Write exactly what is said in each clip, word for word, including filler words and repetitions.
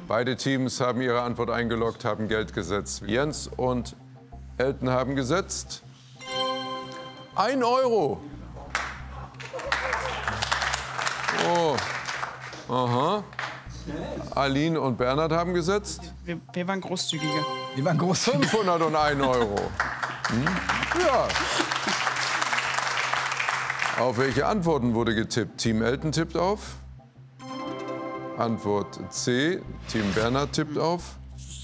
Beide Teams haben ihre Antwort eingeloggt, haben Geld gesetzt. Jens und Elton haben gesetzt. Ein Euro. Oh. Aha. Aline und Bernhard haben gesetzt. Wir, wir waren großzügiger. Wir waren großzügiger. fünfhunderteins Euro. Hm? Ja. Auf welche Antworten wurde getippt? Team Elton tippt auf. Antwort C. Team Bernhard tippt auf.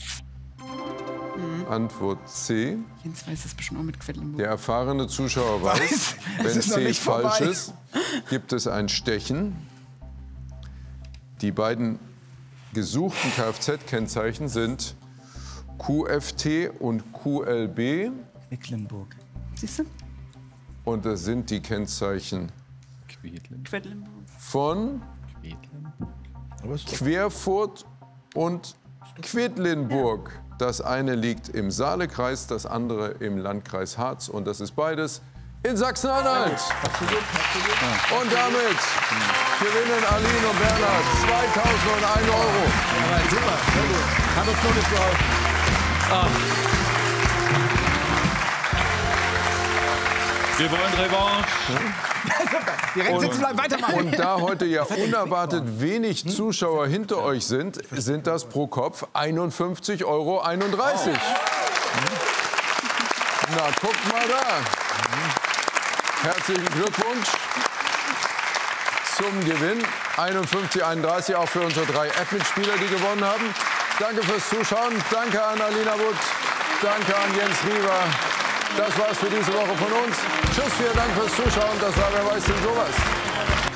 Mhm. Antwort C. Jens weiß es bestimmt auch mit Quedlinburg. Der erfahrene Zuschauer weiß, Weiß, es wenn ist noch C nicht falsch vorbei. ist, gibt es ein Stechen. Die beiden gesuchten Kfz-Kennzeichen sind Q F T und Q L B. Quedlinburg. Siehst du? Und das sind die Kennzeichen Quedlinburg. von Querfurt und Quedlinburg. Das eine liegt im Saalekreis, das andere im Landkreis Harz. Und das ist beides in Sachsen-Anhalt. Und damit gewinnen Aline und Bernhard zweitausendeins Euro. Ja, super, sehr gut. Hat uns so nicht geholfen. Ah. Wir wollen Revanche. Direkt sitzen bleiben, weitermachen. Und da heute ja unerwartet wenig Zuschauer hinter euch sind, sind das pro Kopf einundfünfzig Euro einunddreißig. Na, guckt mal da. Herzlichen Glückwunsch zum Gewinn. einundfünfzig einunddreißig auch für unsere drei App-Mitspieler, die gewonnen haben. Danke fürs Zuschauen. Danke an Alina Wood. Danke an Jens Riewer. Das war's für diese Woche von uns. Tschüss, vielen Dank fürs Zuschauen. Das war Wer weiß denn sowas.